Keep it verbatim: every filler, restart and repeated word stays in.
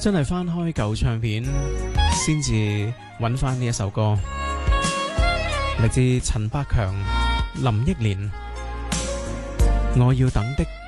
真係翻開舊唱片先至揾翻呢一首歌，嚟自陳百強、林憶蓮，我要等的